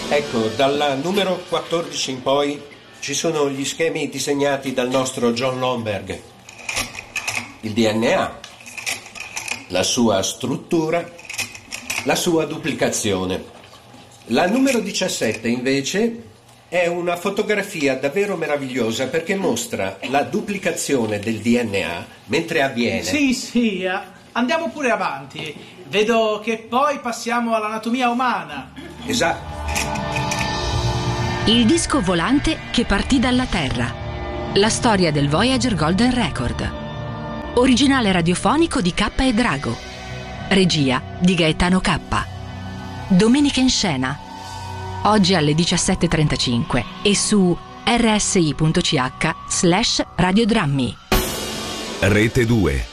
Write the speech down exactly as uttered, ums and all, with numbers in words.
Ecco, dal numero quattordici in poi ci sono gli schemi disegnati dal nostro John Lomberg. Il D N A, la sua struttura, la sua duplicazione. La numero diciassette invece è una fotografia davvero meravigliosa perché mostra la duplicazione del D N A mentre avviene. Sì, sì, eh, andiamo pure avanti. Vedo che poi passiamo all'anatomia umana. Esatto. Il disco volante che partì dalla Terra. La storia del Voyager Golden Record. Originale radiofonico di K e Drago. Regia di Gaetano K. Domenica in scena. Oggi alle diciassette e trentacinque e su rsi punto c h slash radiodrammi. Rete due.